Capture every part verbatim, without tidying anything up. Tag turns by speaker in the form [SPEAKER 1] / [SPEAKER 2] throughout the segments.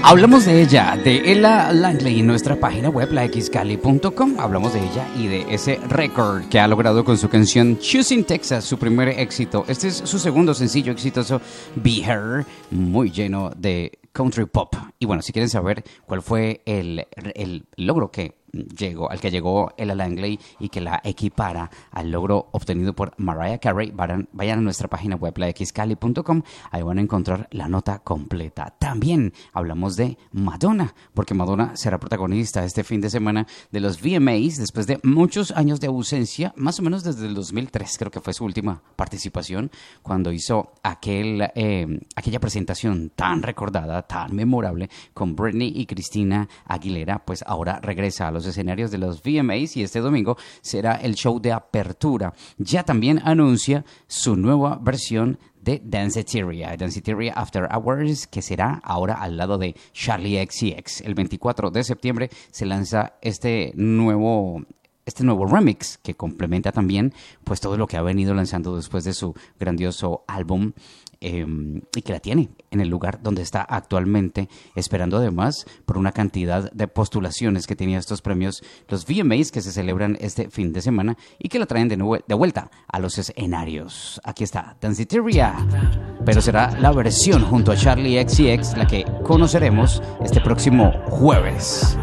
[SPEAKER 1] Hablamos de ella, de Ella Langley, en nuestra página web, la x cali punto com. Hablamos de ella y de ese récord que ha logrado con su canción Choosing Texas, su primer éxito. Este es su segundo sencillo exitoso, Be Her, muy lleno de country pop. Y bueno, si quieren saber cuál fue el, el logro que llegó, al que llegó Ella Langley y que la equipara al logro obtenido por Mariah Carey, vayan, vayan a nuestra página web, la x cali punto com. Ahí van a encontrar la nota completa. También hablamos de Madonna, porque Madonna será protagonista este fin de semana de los V M As después de muchos años de ausencia, más o menos desde el dos mil tres, creo que fue su última participación, cuando hizo aquel, eh, aquella presentación tan recordada, tan memorable, con Britney y Christina Aguilera. Pues ahora regresa a los escenarios de los V M As y este domingo será el show de apertura. Ya también anuncia su nueva versión de Danceteria, Danceteria After Hours, que será ahora al lado de Charli X C X. El veinticuatro de septiembre se lanza este nuevo este nuevo remix que complementa también pues todo lo que ha venido lanzando después de su grandioso álbum, eh, y que la tiene en el lugar donde está actualmente, esperando además por una cantidad de postulaciones que tenía estos premios, los V M As, que se celebran este fin de semana y que la traen de, nuevo, de vuelta a los escenarios. Aquí está Danceteria, pero será la versión junto a Charli X C X la que conoceremos este próximo jueves.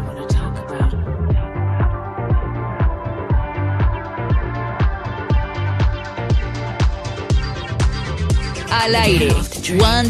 [SPEAKER 2] Al aire, One